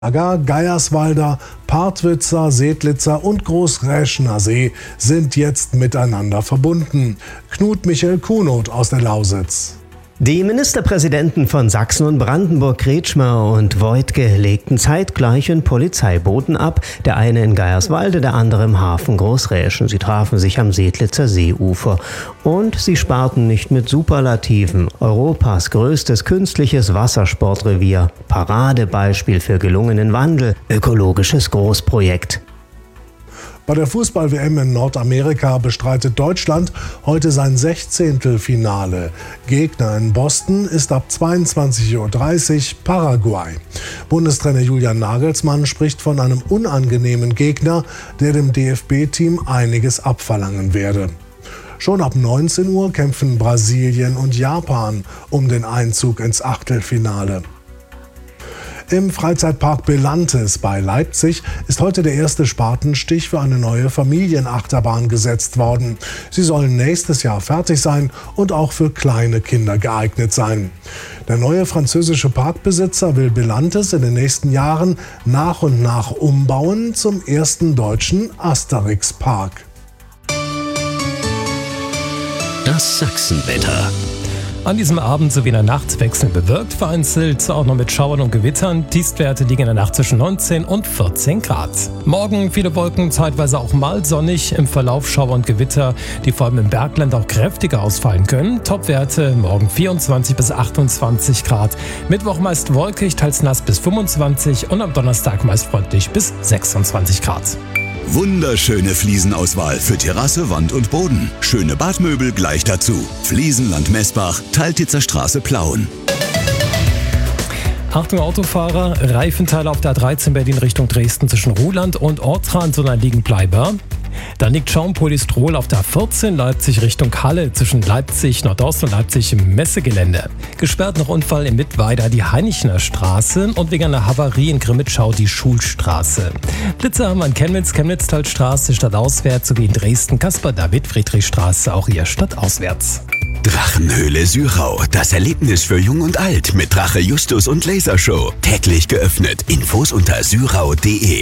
Geierswalder, Partwitzer, Sedlitzer und Großräschener See sind jetzt miteinander verbunden. Knut Michael Kunoth aus der Lausitz. Die Ministerpräsidenten von Sachsen und Brandenburg, Kretschmer und Woidke, legten zeitgleich in Polizeiboten ab. Der eine in Geierswalde, der andere im Hafen Großräschen. Sie trafen sich am Sedlitzer Seeufer. Und sie sparten nicht mit Superlativen. Europas größtes künstliches Wassersportrevier. Paradebeispiel für gelungenen Wandel. Ökologisches Großprojekt. Bei der Fußball-WM in Nordamerika bestreitet Deutschland heute sein 16. Finale. Gegner in Boston ist ab 22:30 Uhr Paraguay. Bundestrainer Julian Nagelsmann spricht von einem unangenehmen Gegner, der dem DFB-Team einiges abverlangen werde. Schon ab 19 Uhr kämpfen Brasilien und Japan um den Einzug ins Achtelfinale. Im Freizeitpark Belantes bei Leipzig ist heute der erste Spatenstich für eine neue Familienachterbahn gesetzt worden. Sie sollen nächstes Jahr fertig sein und auch für kleine Kinder geeignet sein. Der neue französische Parkbesitzer will Belantes in den nächsten Jahren nach und nach umbauen zum ersten deutschen Asterix-Park. Das Sachsenwetter. An diesem Abend sowie in der Nacht wechselnd bewölkt, vereinzelt auch noch mit Schauern und Gewittern. Tiefstwerte liegen in der Nacht zwischen 19 und 14 Grad. Morgen viele Wolken, zeitweise auch mal sonnig, im Verlauf Schauer und Gewitter, die vor allem im Bergland auch kräftiger ausfallen können. Topwerte morgen 24 bis 28 Grad. Mittwoch meist wolkig, teils nass bis 25 und am Donnerstag meist freundlich bis 26 Grad. Wunderschöne Fliesenauswahl für Terrasse, Wand und Boden. Schöne Badmöbel gleich dazu. Fliesenland Messbach, Teiltitzer Straße, Plauen. Achtung Autofahrer, Reifenteile auf der A13 Berlin Richtung Dresden zwischen Ruhland und Ortrand, sondern liegen Bleiber. Dann liegt Schaumpolystrol auf der A14 Leipzig Richtung Halle zwischen Leipzig Nordost und Leipzig im Messegelände. Gesperrt nach Unfall in Mittweida die Heinichner Straße und wegen einer Havarie in Grimmitschau die Schulstraße. Blitzer haben an Chemnitz, Chemnitztalstraße stadtauswärts sowie in Dresden Caspar-David-Friedrich-Straße auch hier stadtauswärts. Drachenhöhle Syrau, das Erlebnis für Jung und Alt mit Drache Justus und Lasershow. Täglich geöffnet. Infos unter syrau.de.